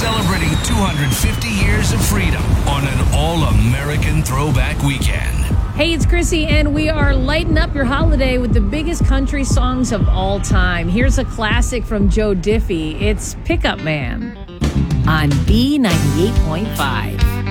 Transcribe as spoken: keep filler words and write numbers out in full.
celebrating two hundred fifty years of freedom on an all-American throwback weekend. Hey, it's Chrissy, and we are lighting up your holiday with the biggest country songs of all time. Here's a classic from Joe Diffie. It's Pickup Man on B ninety-eight point five.